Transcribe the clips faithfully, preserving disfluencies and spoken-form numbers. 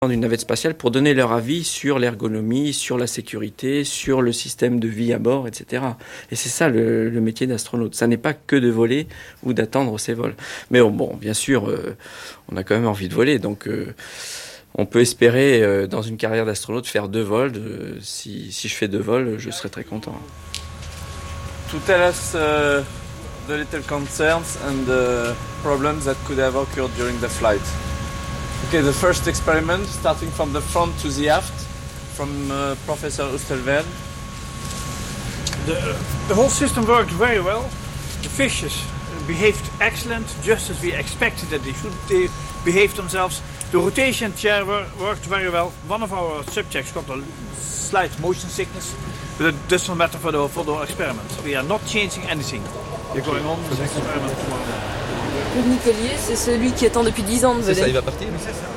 d'une navette spatiale pour donner leur avis sur l'ergonomie, sur la sécurité, sur le système de vie à bord, et cetera. Et c'est ça le, le métier d'astronaute. Ça n'est pas que de voler ou d'attendre ses vols. Mais bon, bien sûr, euh, on a quand même envie de voler. Donc, euh, on peut espérer, euh, dans une carrière d'astronaute, faire deux vols. Euh, si, si je fais deux vols, je serai très content. To tell us uh, the little concerns and the problems that could have occurred during the flight. Okay, the first experiment, starting from the front to the aft, from uh, Professor Oesterveld. The, the whole system worked very well. The fishes behaved excellent, just as we expected that they should they behave themselves. The rotation chair wor worked very well. One of our subjects got a slight motion sickness, but it doesn't matter for the, for the experiment. We are not changing anything. We're going on with the experiment tomorrow. Claude Nicollier, c'est celui qui attend depuis dix ans de voler. C'est ça, il va partir. C'est ça.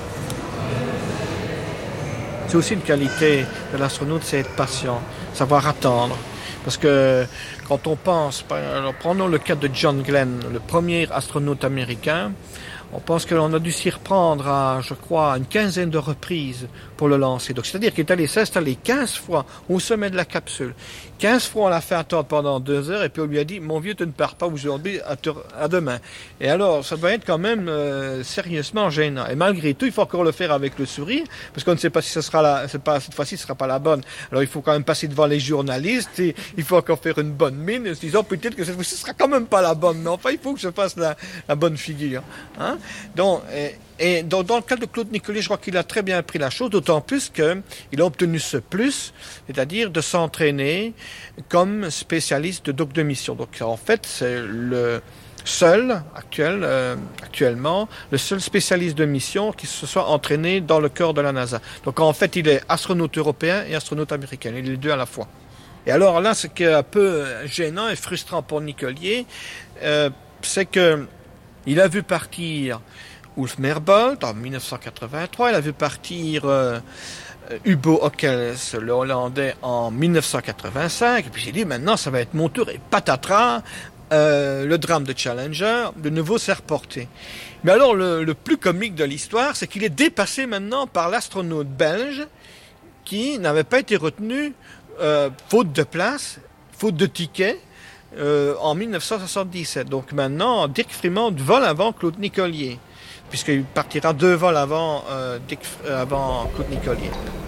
C'est aussi une qualité de l'astronaute, c'est être patient, savoir attendre. Parce que quand on pense, alors prenons le cas de John Glenn, le premier astronaute américain, on pense que l'on a dû s'y reprendre à, je crois, une quinzaine de reprises pour le lancer. Donc, c'est-à-dire qu'il est allé s'installer quinze fois au sommet de la capsule. quinze fois, on l'a fait attendre pendant deux heures et puis on lui a dit, mon vieux, tu ne pars pas aujourd'hui, à, à demain. Et alors, ça doit être quand même euh, sérieusement gênant. Et malgré tout, il faut encore le faire avec le sourire, parce qu'on ne sait pas si ce sera la, c'est pas, cette fois-ci, ce sera pas la bonne. Alors, il faut quand même passer devant les journalistes et il faut encore faire une bonne mine, en se disant, peut-être que cette fois-ci, ce sera quand même pas la bonne. Mais enfin, il faut que je fasse la, la bonne figure. Hein? Donc, et, et dans, dans le cas de Claude Nicollier, je crois qu'il a très bien pris la chose, d'autant plus qu'il a obtenu ce plus, c'est-à-dire de s'entraîner comme spécialiste de dock de mission. Donc, en fait, c'est le seul, actuel, euh, actuellement, le seul spécialiste de mission qui se soit entraîné dans le corps de la NASA. Donc, en fait, il est astronaute européen et astronaute américain. Il est les deux à la fois. Et alors là, ce qui est un peu gênant et frustrant pour Nicollier, euh, c'est que il a vu partir Ulf Merbold en mille neuf cent quatre-vingt-trois, il a vu partir euh, Hugo Ockels, le Hollandais, en mille neuf cent quatre-vingt-cinq, et puis j'ai dit maintenant ça va être mon tour, et patatras, euh, le drame de Challenger, de nouveau s'est reporté. Mais alors le, le plus comique de l'histoire, c'est qu'il est dépassé maintenant par l'astronaute belge qui n'avait pas été retenu euh, faute de place, faute de ticket, Euh, en mille neuf cent soixante-dix-sept. Donc maintenant, Dirk Freeman vole avant Claude Nicollier, puisqu'il partira deux vols avant, euh, Dirk, euh, avant Claude Nicollier.